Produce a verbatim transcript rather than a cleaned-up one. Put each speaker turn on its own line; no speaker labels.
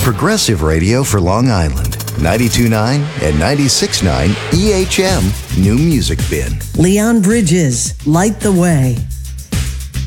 Progressive radio for Long Island. ninety-two point nine and ninety-six point nine E H M New Music Bin.
Leon Bridges, Light the Way.